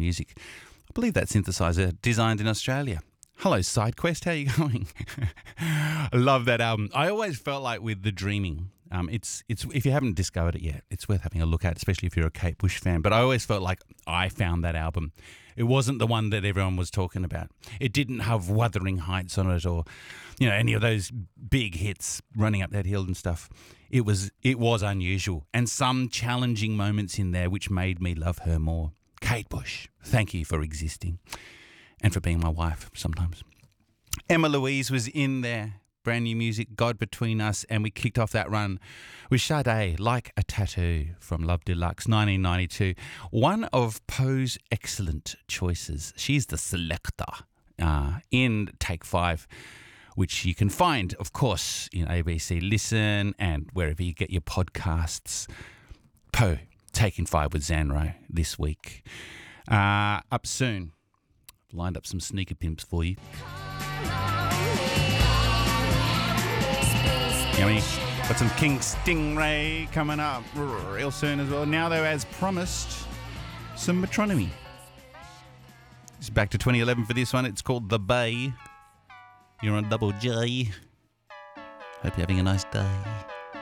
music. I believe that synthesizer designed in Australia. Hello, SideQuest. How are you going? I love that album. I always felt like with The Dreaming, it's if you haven't discovered it yet, it's worth having a look at, especially if you're a Kate Bush fan. But I always felt like I found that album. It wasn't the one that everyone was talking about. It didn't have Wuthering Heights on it, or any of those big hits, Running Up That Hill and stuff. It was unusual, and some challenging moments in there which made me love her more. Kate Bush, thank you for existing and for being my wife sometimes. Emma Louise was in there. Brand new music, God Between Us, and we kicked off that run with Sade, Like a Tattoo from Love Deluxe, 1992. One of Poe's excellent choices. She's the selector in Take 5, which you can find, of course, in ABC Listen and wherever you get your podcasts. Poe, Taking 5 with Zanro this week. Up soon. Lined up some sneaker pimps for you. Yummy. Got some King Stingray coming up real soon as well. Now, though, as promised, some Metronomy. It's back to 2011 for this one. It's called The Bay. You're on Double J. Hope you're having a nice day.